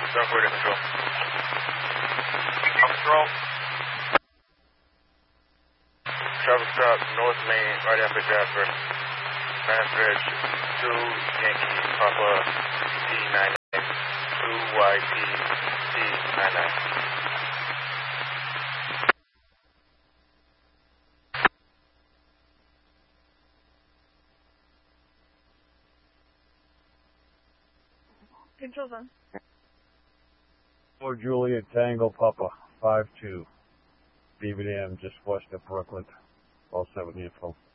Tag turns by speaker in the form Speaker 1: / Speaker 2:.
Speaker 1: South Florida Control. Control. Traffic stop North Main, right after Jasper. Mass Reg 2 Yankee Papa D99 2 YP D99.
Speaker 2: Control's on.
Speaker 3: For Juliet Tango Papa 5-2. BBM just west of Brooklyn. 07 info.